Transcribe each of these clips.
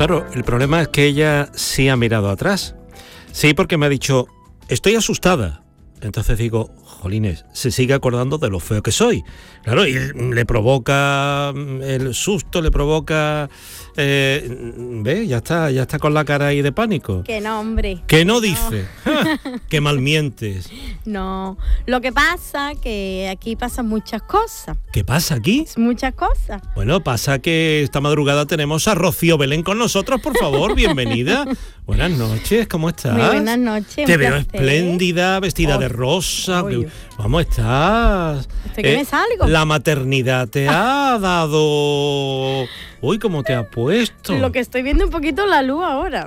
Claro, el problema es que ella sí ha mirado atrás. Sí, porque me ha dicho, estoy asustada. Entonces digo, jolines, se sigue acordando de lo feo que soy. Claro, y le provoca el susto, le provoca... ¿Ves? Ya está con la cara ahí de pánico. Que no, hombre. Que no dice. Que mal mientes. No, lo que pasa que aquí pasan muchas cosas. ¿Qué pasa aquí? Muchas cosas. Bueno, pasa que esta madrugada tenemos a Rocío Belén con nosotros, por favor, bienvenida. Buenas noches, ¿cómo estás? Muy buenas noches. Te veo espléndida, vestida de rosa. ¿Cómo estás? ¿Estoy que me salgo? La maternidad te ha dado... Uy, ¿cómo te ha puesto? Lo que estoy viendo un poquito la luz ahora.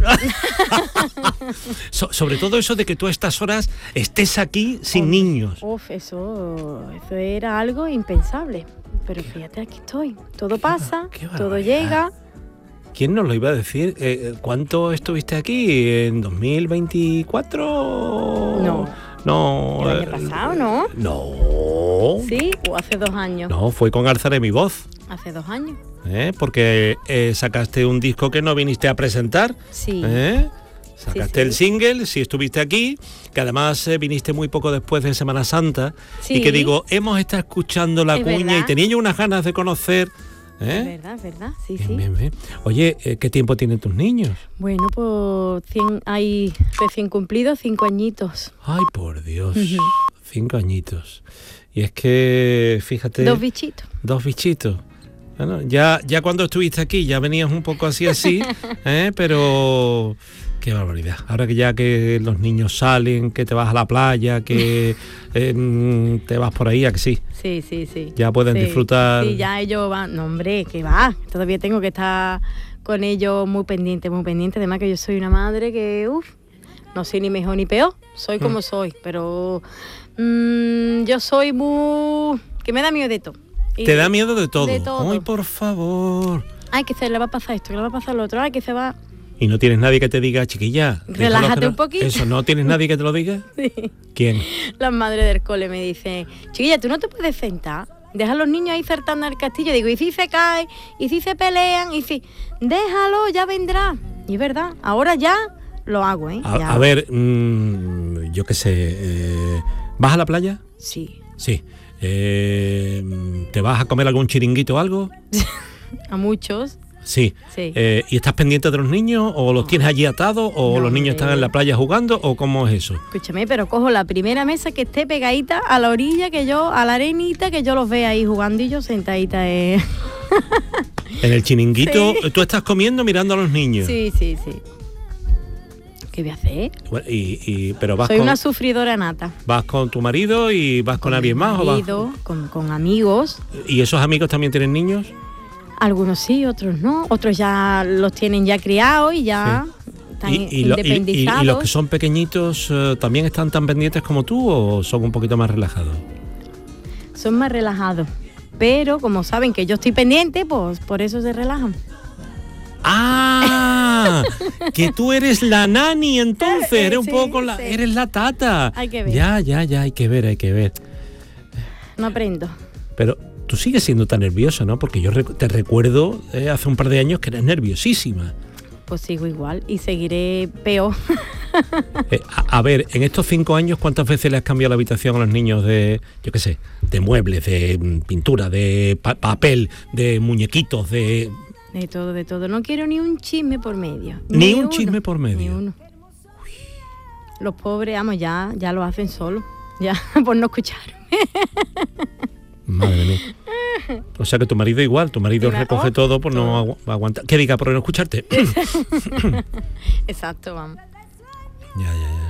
Sobre todo eso de que tú a estas horas estés aquí sin niños. Eso era algo impensable. Pero fíjate, aquí estoy. Todo pasa, todo llega. ¿Quién nos lo iba a decir? ¿Cuánto estuviste aquí? ¿En 2024? No. ¿El año pasado, no? No. ¿Sí? ¿O hace 2 años? No, fue con Alzaré mi voz. Hace 2 años. Porque sacaste un disco que no viniste a presentar. Sí. Sacaste el single, sí estuviste aquí, que además viniste muy poco después de Semana Santa. Sí. Y que digo, hemos estado escuchando la cuña verdad. Y tenía yo unas ganas de conocer... Es verdad, sí, Bien. Oye, ¿qué tiempo tienen tus niños? Bueno, pues hay recién cumplidos 5 añitos. Ay, por Dios, 5 añitos. Y es que, fíjate... 2 bichitos. 2 bichitos. Bueno, ya cuando estuviste aquí ya venías un poco así, pero... Qué barbaridad. Ahora que los niños salen, que te vas a la playa, que te vas por ahí, ¿a que sí? Sí. Ya pueden disfrutar. Sí, ya ellos van. No, hombre, que va. Todavía tengo que estar con ellos muy pendiente. Además que yo soy una madre que, no soy ni mejor ni peor. Soy como soy, pero yo soy muy... que me da miedo de todo. ¿Te da miedo de todo? De todo. Ay, por favor. Ay, que se le va a pasar esto, que le va a pasar lo otro. Ay, que se va... ¿Y no tienes nadie que te diga, chiquilla? Relájate un poquito. ¿Eso no tienes nadie que te lo diga? Sí. ¿Quién? Las madres del cole me dicen, chiquilla, ¿tú no te puedes sentar? Deja a los niños ahí saltando al castillo. Digo, ¿y si se caen? ¿Y si se pelean? ¿Y si...? Déjalo, ya vendrá. Y es verdad, ahora ya lo hago, ¿eh? A ver, yo qué sé, ¿vas a la playa? Sí. Sí. ¿Te vas a comer algún chiringuito o algo? A muchos. Sí. ¿Y estás pendiente de los niños o los tienes allí atados o los niños están en la playa jugando o cómo es eso? Escúchame, pero cojo la primera mesa que esté pegadita a la orilla, a la arenita, que yo los vea ahí jugando y yo sentadita. En el chiringuito, sí. ¿Tú estás comiendo mirando a los niños? Sí. ¿Qué voy a hacer? Bueno, pero vas Soy una sufridora nata. ¿Vas con tu marido y vas con alguien más? Con amigos. ¿Y esos amigos también tienen niños? Algunos sí, otros no. Otros ya los tienen ya criados y ya están independizados. ¿Y los que son pequeñitos también están tan pendientes como tú o son un poquito más relajados? Son más relajados. Pero como saben que yo estoy pendiente, pues por eso se relajan. ¡Ah! Que tú eres la nani, entonces. Eres un poco eres la tata. Hay que ver. Ya, hay que ver. No aprendo. Pero tú sigues siendo tan nerviosa, ¿no? Porque yo te recuerdo hace un par de años que eras nerviosísima. Pues sigo igual y seguiré peor. A ver, en estos 5 años, ¿cuántas veces le has cambiado la habitación a los niños de, yo qué sé, de muebles, de pintura, de papel, de muñequitos, de... De todo. No quiero ni un chisme por medio. Ni un chisme por medio. Ni uno. Los pobres, vamos, ya lo hacen solos. Ya, por no escucharme. Madre mía. O sea que tu marido igual, tu marido recoge todo por no aguantar. ¿Qué diga? Por no escucharte. Exacto, vamos. Ya.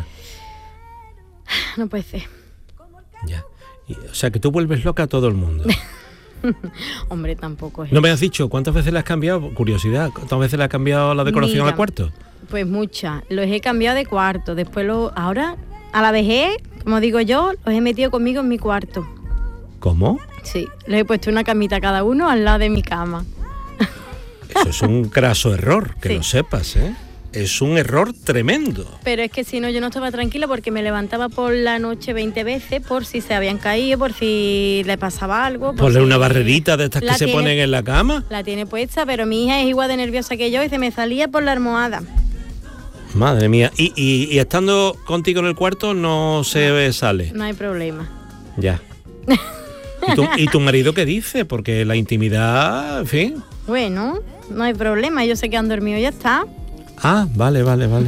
No puede ser. Ya. O sea que tú vuelves loca a todo el mundo. Hombre, tampoco es. ¿No me has dicho cuántas veces le has cambiado? Curiosidad, ¿cuántas veces le has cambiado la decoración al cuarto? Pues muchas. Los he cambiado de cuarto. Después ahora, a la vejez, como digo yo, los he metido conmigo en mi cuarto. ¿Cómo? Sí, les he puesto una camita cada uno al lado de mi cama. Eso es un craso error, que lo sepas, ¿eh? es un error tremendo. Pero es que si no, yo no estaba tranquila porque me levantaba por la noche 20 veces por si se habían caído, por si le pasaba algo. Ponle si una barrerita de estas que se ponen en la cama. La tiene puesta, pero mi hija es igual de nerviosa que yo y se me salía por la almohada. Madre mía. Y estando contigo en el cuarto no se sale. No hay problema. Ya. ¿Y tu marido qué dice? Porque la intimidad, en fin. Bueno, no hay problema, ellos se quedan dormidos y ya está. Ah, vale.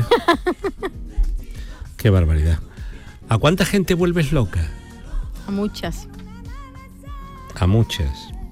Qué barbaridad. ¿A cuánta gente vuelves loca? A muchas. A muchas.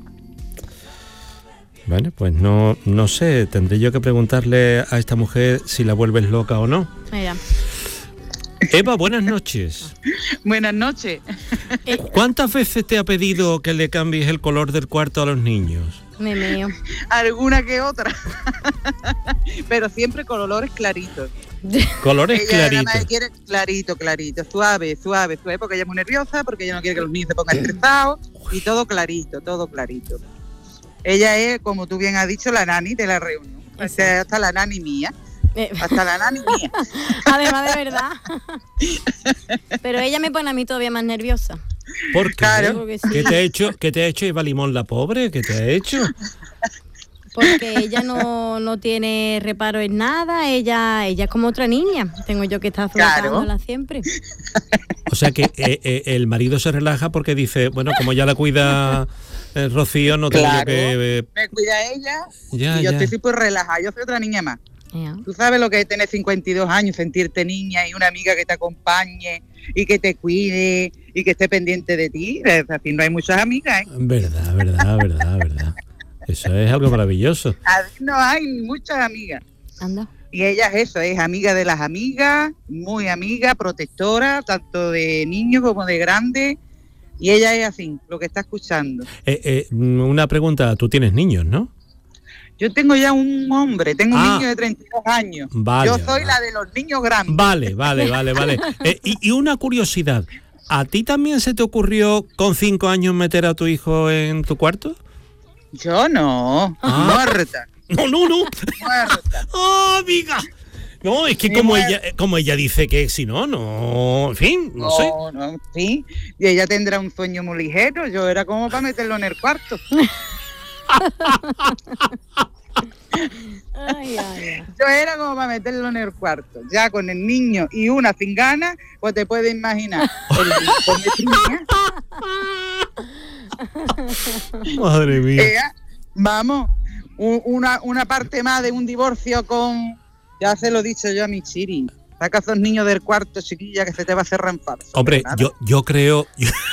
Vale, pues no sé, tendré yo que preguntarle a esta mujer si la vuelves loca o no. Mira. Eva, buenas noches. Buenas noches. ¿Cuántas veces te ha pedido que le cambies el color del cuarto a los niños? Me meo. Alguna que otra. Pero siempre con olores claritos. Colores ella claritos. Nada más quiere clarito, suave, porque ella es muy nerviosa, porque ella no quiere que los niños se pongan estresados, y todo clarito. Ella es, como tú bien has dicho, la nani de la reunión. O sea, hasta la nani mía. Además, de verdad. Pero ella me pone a mí todavía más nerviosa. ¿Por qué? Claro. Porque sí. ¿Qué te ha hecho Eva Limón, la pobre? ¿Qué te ha hecho? Porque ella no tiene reparo en nada, ella es como otra niña. Tengo yo que estar sujetándola siempre. O sea que el marido se relaja porque dice, bueno, como ya la cuida Rocío, no tengo que... me cuida ella y yo estoy súper relajada, yo soy otra niña más. Tú sabes lo que es tener 52 años, sentirte niña y una amiga que te acompañe y que te cuide y que esté pendiente de ti. Así no hay muchas amigas, ¿eh? Verdad. Eso es algo maravilloso. No hay muchas amigas. Anda. Y ella es eso, es amiga de las amigas, muy amiga, protectora, tanto de niños como de grandes. Y ella es así, lo que está escuchando. Una pregunta, tú tienes niños, ¿no? Yo tengo ya un hombre, tengo un niño de 32 años. Vale, yo soy la de los niños grandes. Vale. Y una curiosidad, ¿a ti también se te ocurrió con 5 años meter a tu hijo en tu cuarto? Yo no, muerta. No. Muerta. ¡Oh, amiga! No, es que como ella dice que si no, en fin, no sé. No, sí. Y ella tendrá un sueño muy ligero, yo era como para meterlo en el cuarto. Yo era como para meterlo en el cuarto. Ya con el niño y una sin ganas, pues te puedes imaginar. Madre mía. Vamos, una parte más de un divorcio con... Ya se lo he dicho yo a mi Chiri. Saca a esos niños del cuarto, chiquilla, que se te va a cerrar en falso. Hombre, yo creo...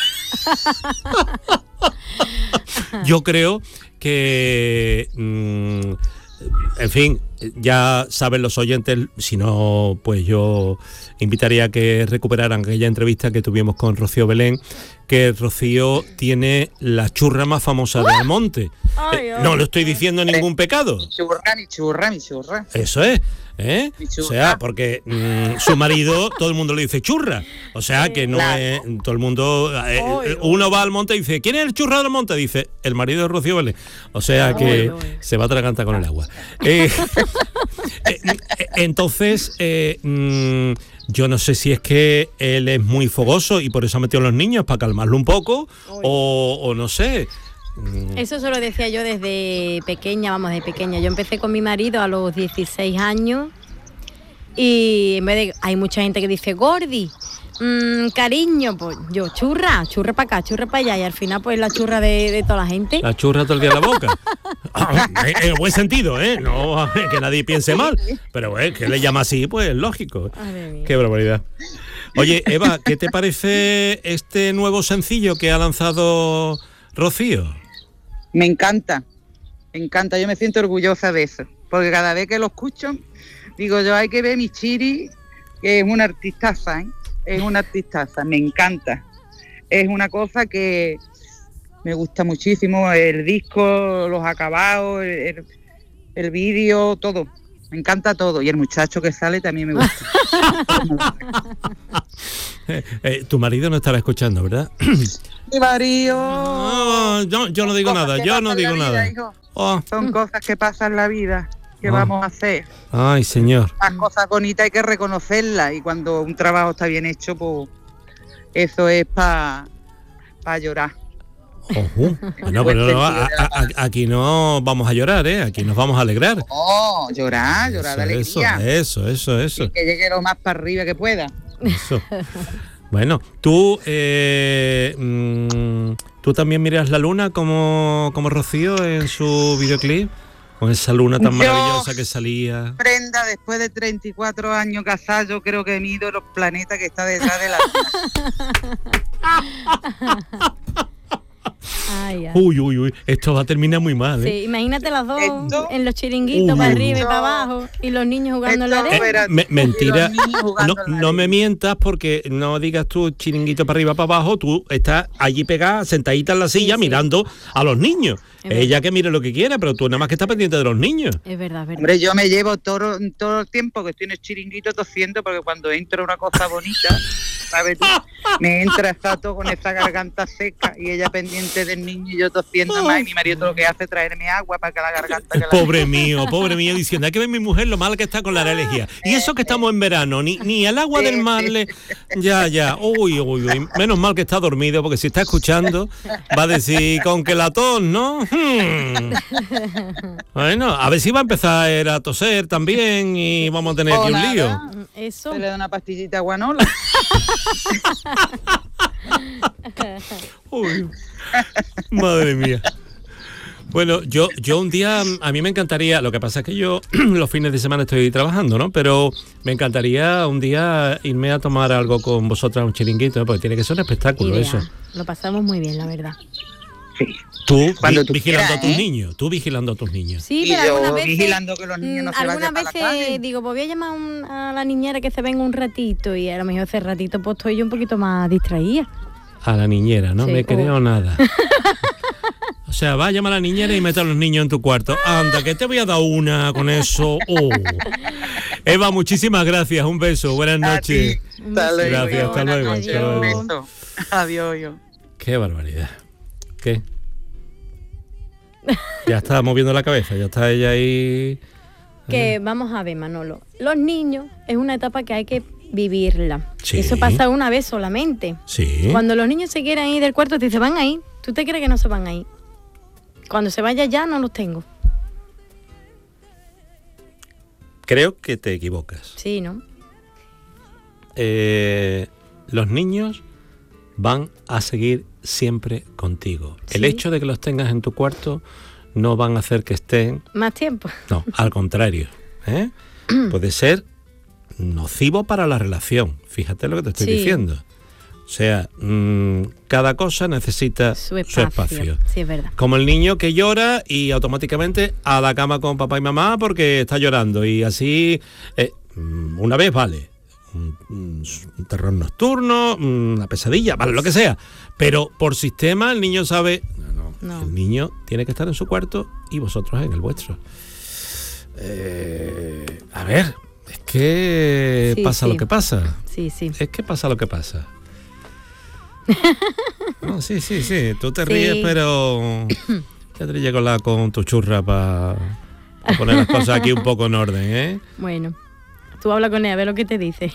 Yo creo que, en fin, ya saben los oyentes, si no, pues yo invitaría a que recuperaran aquella entrevista que tuvimos con Rocío Belén, que Rocío tiene la churra más famosa de Almonte. No lo estoy diciendo ningún pecado. Mi churra. Eso es. O sea, porque su marido, todo el mundo le dice churra. O sea, que no es todo el mundo. Uno va al monte y dice, ¿quién es el churra del monte? Dice, el marido de Rocío Vélez. O sea que se va a atragantar con el agua. Entonces, yo no sé si es que él es muy fogoso y por eso ha metido a los niños para calmarlo un poco, o no sé. Eso se lo decía yo desde pequeña. Yo empecé con mi marido a los 16 años y en vez de... Hay mucha gente que dice, Gordi, cariño, pues yo, churra para acá, churra para allá, y al final pues la churra de toda la gente. La churra todo el día en la boca. En el buen sentido, no que nadie piense mal, pero que le llama así, pues lógico. Qué barbaridad. Oye, Eva, ¿qué te parece este nuevo sencillo que ha lanzado Rocío? Me encanta, yo me siento orgullosa de eso, porque cada vez que lo escucho, digo yo, hay que ver mi Chiri, que es una artistaza, me encanta. Es una cosa que me gusta muchísimo, el disco, los acabados, el vídeo, todo. Me encanta todo. Y el muchacho que sale también me gusta. Tu marido no estará escuchando, ¿verdad? Mi marido. No, yo no digo nada. Son cosas que pasan en la vida. ¿Qué vamos a hacer? Ay, señor. Las cosas bonitas hay que reconocerlas y cuando un trabajo está bien hecho, pues eso es para llorar. Ojo. Bueno, pero no, aquí no vamos a llorar, ¿eh? Aquí nos vamos a alegrar. Oh, llorar de alegría. Eso. Y que llegue lo más para arriba que pueda. Eso. Bueno, tú también miras la luna como Rocío en su videoclip, con esa luna tan maravillosa que salía. Prenda, después de 34 años casada, yo creo que mido los planetas que está detrás de la luna. Ay, ay. Uy, esto va a terminar muy mal, ¿eh? Sí, imagínate las dos Esto- en los chiringuitos para arriba y para abajo y los niños jugando en la arena. Mentira, no me mientas porque no digas tú chiringuito para arriba, para abajo, tú estás allí pegada, sentadita en la silla, Sí. mirando a los niños. Es Ella que mire lo que quiera, pero tú nada más que estás pendiente de los niños. Es verdad. Hombre, yo me llevo todo el tiempo que estoy en el chiringuito tosiendo porque cuando entra una cosa bonita, ¿sabes tú? Me entra exacto con esa garganta seca y ella pendiente del niño y yo tosiendo más y mi marido todo lo que hace es traerme agua para que la garganta... Pobre mío, diciendo, hay que ver mi mujer lo mal que está con la alergia. Y eso que estamos en verano, ni el agua del mar le... Ya, uy, menos mal que está dormido, porque si está escuchando va a decir, con que la tos, ¿no? Bueno, a ver si va a empezar a toser también y vamos a tener aquí un lío. Eso. Se le da una pastillita guanola. Uy, madre mía. Bueno, yo un día, a mí me encantaría, lo que pasa es que yo los fines de semana estoy trabajando, ¿no? Pero me encantaría un día irme a tomar algo con vosotras, un chiringuito, ¿no? Porque tiene que ser un espectáculo. Idea. Eso. Lo pasamos muy bien, la verdad. Sí. Tú, Cuando tú vigilando quieras, a tus ¿eh? niños, tú vigilando a tus niños. Sí, Y pero yo algunas veces... vigilando que los niños no se algunas vayan para la veces calle. digo, pues voy a llamar a la niñera que se venga un ratito y a lo mejor ese ratito pues estoy yo un poquito más distraída. A la niñera, no Sí, me creo nada. O sea, va a llamar a la niñera y mete a los niños en tu cuarto. Anda, que te voy a dar una con eso. Oh. Eva, muchísimas gracias. Un beso. Buenas noches. Hasta luego. Gracias, hasta luego. Adiós. Hasta luego. Un beso. Adiós. Yo. Qué barbaridad. ¿Qué? Ya está moviendo la cabeza, ya está ella ahí. Que vamos a ver, Manolo, los niños es una etapa que hay que vivirla. Sí. Eso pasa una vez solamente. Sí. Cuando los niños se quieren ir del cuarto, te dicen, van ahí. ¿Tú te crees que no se van ahí? Cuando se vaya ya, no los tengo. Creo que te equivocas. Sí, ¿no? Los niños van a seguir siempre contigo. El Sí. hecho de que los tengas en tu cuarto no van a hacer que estén. Más tiempo. No, al contrario. ¿eh? Puede ser nocivo para la relación. Fíjate lo que te estoy Sí. diciendo. O sea, cada cosa necesita Su espacio. Sí, es verdad. Como el niño que llora y automáticamente a la cama con papá y mamá porque está llorando. Y así, una vez vale. Un terror nocturno, una pesadilla, vale, lo que sea. Pero por sistema el niño sabe... No. El niño tiene que estar en su cuarto y vosotros en el vuestro. A ver, es que Sí, pasa sí. lo que pasa. Sí, sí. Es que pasa lo que pasa. No, sí. Tú te Sí. ríes, pero ya te llego con tu churra para poner las cosas aquí un poco en orden, ¿eh? Bueno, tú habla con él, a ver lo que te dice.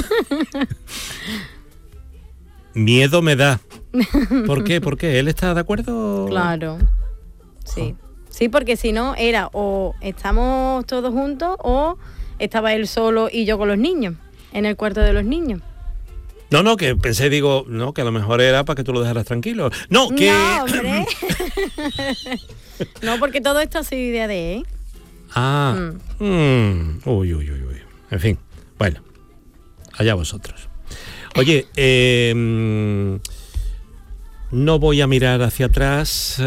Miedo me da. ¿Por qué? ¿Por qué? ¿Él está de acuerdo? Claro. Sí. Sí, porque si no, era o estamos todos juntos o estaba él solo y yo con los niños, en el cuarto de los niños. No, que pensé, digo, no, que a lo mejor era para que tú lo dejaras tranquilo. No, que... No, hombre. No, porque todo esto ha sido idea de él. Ah. Uy. En fin, bueno, allá vosotros. Oye, no voy a mirar hacia atrás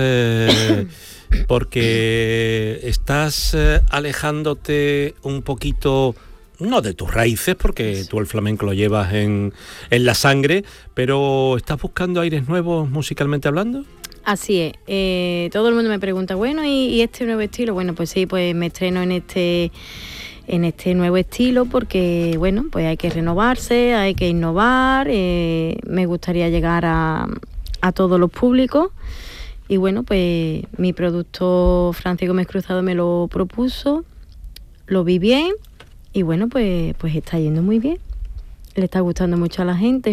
porque estás alejándote un poquito, no de tus raíces, porque tú el flamenco lo llevas en la sangre, pero ¿estás buscando aires nuevos musicalmente hablando? Así es. Todo el mundo me pregunta, bueno, ¿y este nuevo estilo? Bueno, pues sí, pues me estreno en este nuevo estilo porque, bueno, pues hay que renovarse, hay que innovar, me gustaría llegar a todos los públicos y, bueno, pues mi productor Francisco Gómez Cruzado me lo propuso lo vi bien y bueno, pues está yendo muy bien. Le está gustando mucho a la gente.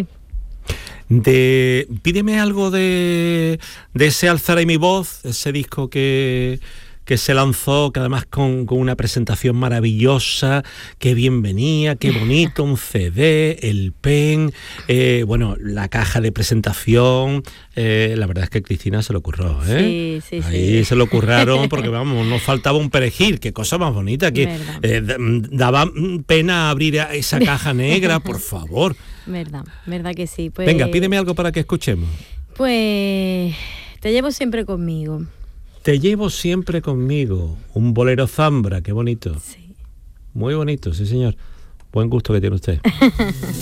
Pídeme algo de ese Alzaré mi voz, ese disco que se lanzó, que además con una presentación maravillosa, qué bien venía, qué bonito, un CD, el pen, bueno, la caja de presentación, la verdad es que Cristina se lo curró, ¿eh? Sí. Ahí se lo curraron porque, vamos, nos faltaba un perejil, qué cosa más bonita, que daba pena abrir esa caja negra, por favor. Verdad que sí. Pues, venga, pídeme algo para que escuchemos. Pues te llevo siempre conmigo. Te llevo siempre conmigo. Un bolero zambra, qué bonito. Sí. Muy bonito, sí señor. Buen gusto que tiene usted.